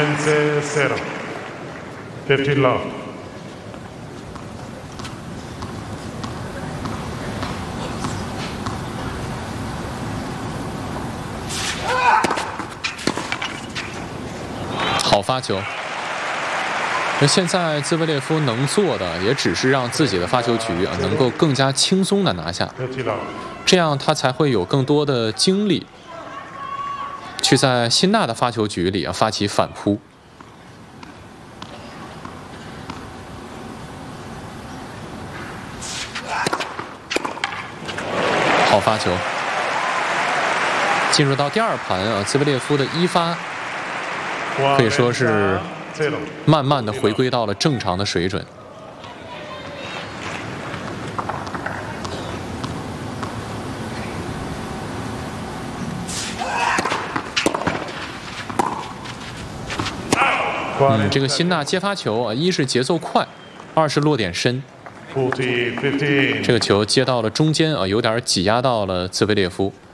0 50 love。 好发球。那现在兹维列夫能做的也只是让自己的发球局能够更加轻松的拿下，这样他才会有更多的精力去在辛纳的发球局里发起反扑。好发球。进入到第二盘兹维列夫的一发可以说是慢慢的回归到了正常的水准。这个辛纳接发球一是节奏快，二是落点深。这个球接到了中间有点挤压到了兹维列夫。